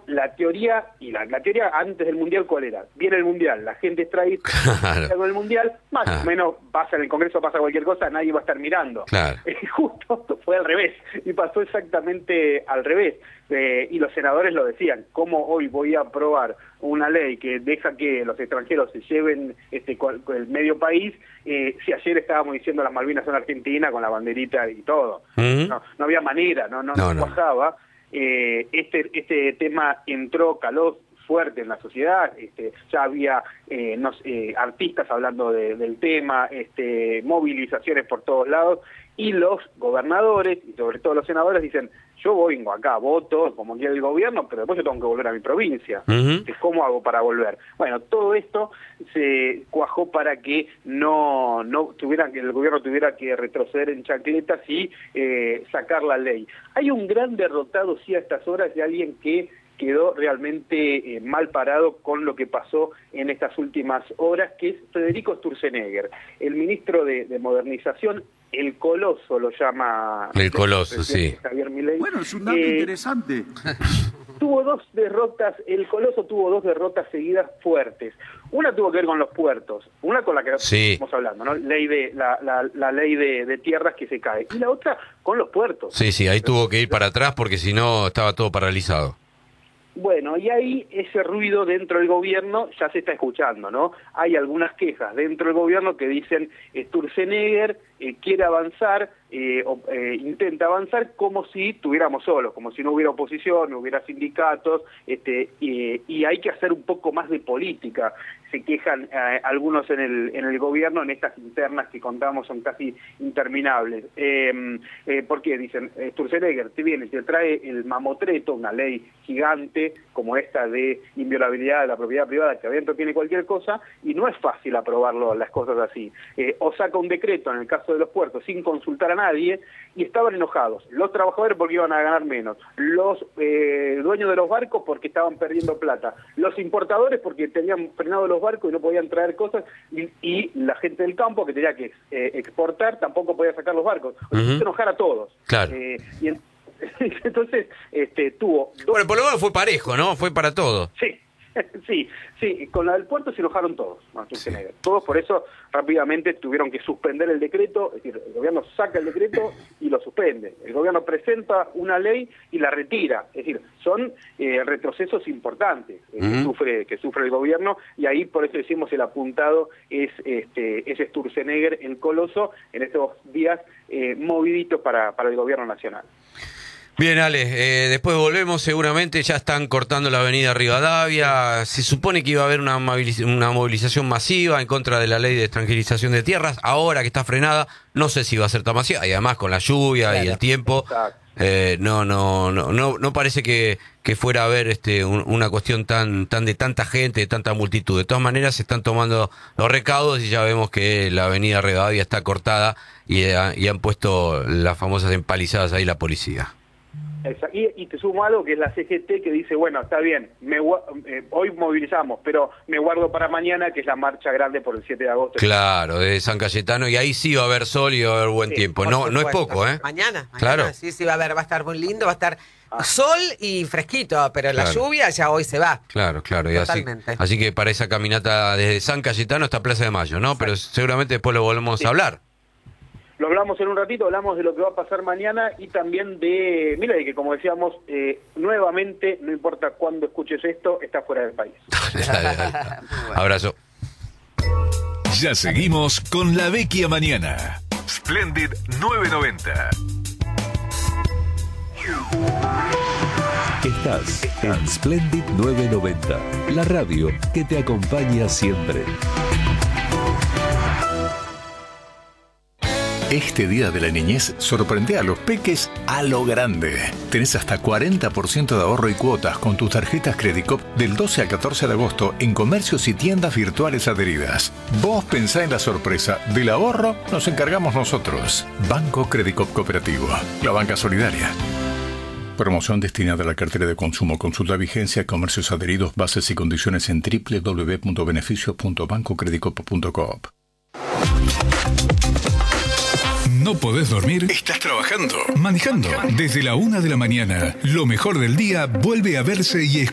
la teoría, y la teoría antes del Mundial, ¿cuál era? Viene el Mundial, la gente está ahí con el Mundial, más o menos pasa en el Congreso, pasa cualquier cosa, nadie va a estar mirando. Claro. Justo fue al revés, y pasó exactamente al revés. Y los senadores lo decían, ¿cómo hoy voy a aprobar una ley que deja que los extranjeros se lleven el medio país, si ayer estábamos diciendo las Malvinas son Argentina con la banderita y todo? No había manera, no bajaba. Este tema caló fuerte en la sociedad, ya había artistas hablando del tema, movilizaciones por todos lados, y los gobernadores, y sobre todo los senadores, dicen, yo vengo acá, voto como quiera el gobierno, pero después yo tengo que volver a mi provincia. ¿Cómo hago para volver? Bueno, todo esto se cuajó para que que el gobierno tuviera que retroceder en chancletas y sacar la ley. Hay un gran derrotado, sí, a estas horas, de alguien que quedó realmente mal parado con lo que pasó en estas últimas horas, que es Federico Sturzenegger, el ministro de Modernización. El Coloso lo llama... El Coloso, sí. Javier Milei. Bueno, es un dato interesante. Tuvo 2 derrotas, el Coloso tuvo 2 derrotas seguidas fuertes. Una tuvo que ver con los puertos, una con la que estamos hablando, ¿no? La ley de tierras que se cae. Y la otra con los puertos. Sí, ahí tuvo que ir para atrás porque si no estaba todo paralizado. Bueno, y ahí ese ruido dentro del gobierno ya se está escuchando, ¿no? Hay algunas quejas dentro del gobierno que dicen Sturzenegger quiere avanzar, intenta avanzar como si estuviéramos solos, como si no hubiera oposición, no hubiera sindicatos, y hay que hacer un poco más de política. Se quejan algunos en el gobierno, en estas internas que contamos son casi interminables. ¿Por qué? Dicen, Sturzenegger te viene, te trae el mamotreto, una ley gigante como esta de inviolabilidad de la propiedad privada, que adentro tiene cualquier cosa, y no es fácil aprobarlo, las cosas así. O saca un decreto, en el caso de los puertos, sin consultar a nadie, y estaban enojados los trabajadores porque iban a ganar menos, los dueños de los barcos porque estaban perdiendo plata, los importadores porque tenían frenado los barcos y no podían traer cosas, y la gente del campo que tenía que exportar tampoco podía sacar los barcos. Hizo enojar a todos. Claro. Entonces tuvo... Bueno, por lo menos fue parejo, ¿no? Fue para todo. Sí, con la del puerto se enojaron todos, todos, por eso rápidamente tuvieron que suspender el decreto, es decir, el gobierno saca el decreto y lo suspende, el gobierno presenta una ley y la retira, es decir, son retrocesos importantes que sufre el gobierno, y ahí por eso decimos el apuntado es Sturzenegger, el Coloso, en estos días moviditos para el gobierno nacional. Bien, Ale, después volvemos, seguramente ya están cortando la avenida Rivadavia, se supone que iba a haber una movilización masiva en contra de la ley de extranjerización de tierras, ahora que está frenada, no sé si va a ser tan masiva, y además con la lluvia y el tiempo, no parece que fuera a haber una cuestión tan de tanta gente, de tanta multitud. De todas maneras se están tomando los recaudos y ya vemos que la avenida Rivadavia está cortada y han puesto las famosas empalizadas ahí la policía. Y te sumo algo que es la CGT, que dice, bueno, está bien, hoy movilizamos, pero me guardo para mañana, que es la marcha grande por el 7 de agosto. Claro, de San Cayetano, y ahí sí va a haber sol y va a haber buen tiempo. No es poco, ¿eh? Mañana, claro. Sí, va a estar muy lindo, va a estar sol y fresquito, pero la lluvia ya hoy se va. Claro, y así que para esa caminata desde San Cayetano hasta Plaza de Mayo, ¿no? Pero seguramente después lo volvemos a hablar. Lo hablamos en un ratito, hablamos de lo que va a pasar mañana y también de Milei, que como decíamos, nuevamente, no importa cuándo escuches esto, está fuera del país. Dale. Abrazo. Ya seguimos con La Vecchia Mañana. Splendid 990. Estás en Splendid 990, la radio que te acompaña siempre. Este Día de la Niñez sorprende a los peques a lo grande. Tenés hasta 40% de ahorro y cuotas con tus tarjetas Credicop del 12 al 14 de agosto en comercios y tiendas virtuales adheridas. Vos pensá en la sorpresa. Del ahorro nos encargamos nosotros. Banco Credicop Cooperativo, la banca solidaria. Promoción destinada a la cartera de consumo. Consulta vigencia, comercios adheridos, bases y condiciones en www.beneficios.bancocredicop.coop. ¿No podés dormir? ¿Estás trabajando? ¿Manejando? Desde la 1 de la mañana, lo mejor del día vuelve a verse y escucharse.